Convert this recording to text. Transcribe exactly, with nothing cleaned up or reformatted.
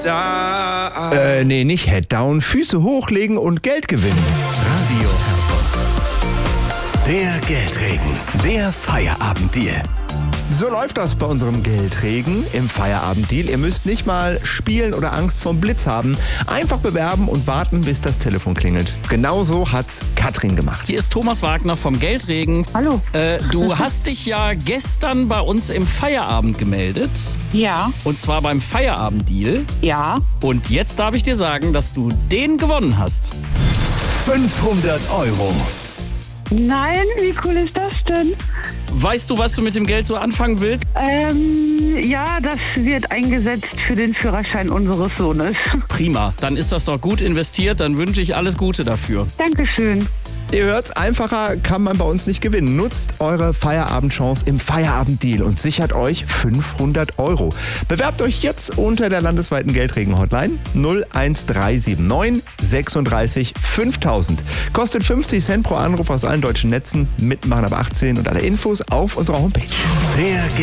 down. Äh, nee, nicht Head-Down. Füße hochlegen und Geld gewinnen. Radio Herford. Der Geldregen. Der Feierabenddeal. So läuft das bei unserem Geldregen im Feierabenddeal. Ihr müsst nicht mal spielen oder Angst vorm Blitz haben. Einfach bewerben und warten, bis das Telefon klingelt. Genauso hat's Katrin gemacht. Hier ist Thomas Wagner vom Geldregen. Hallo. Äh, du hast dich ja gestern bei uns im Feierabend gemeldet. Ja, Und zwar beim Feierabenddeal. ja. Und jetzt darf ich dir sagen, dass du den gewonnen hast. fünfhundert Euro. Nein, wie cool ist das denn? Weißt du, was du mit dem Geld so anfangen willst? Ähm, ja, das wird eingesetzt für den Führerschein unseres Sohnes. Prima, dann ist das doch gut investiert. Dann wünsche ich alles Gute dafür. Dankeschön. Ihr hört's, einfacher kann man bei uns nicht gewinnen. Nutzt eure Feierabendchance im Feierabenddeal und sichert euch fünfhundert Euro. Bewerbt euch jetzt unter der landesweiten Geldregen-Hotline null eins drei sieben neun sechsunddreißig fünftausend. Kostet fünfzig Cent pro Anruf aus allen deutschen Netzen. Mitmachen ab achtzehn und alle Infos auf unserer Homepage. Der